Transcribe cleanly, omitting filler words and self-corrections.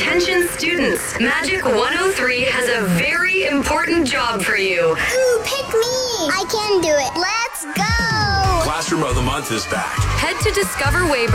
Attention students, Magic 103 has a very important job for you. Ooh, pick me! I can do it. Let's go! Classroom of the Month is back. Head to Discover Wayburn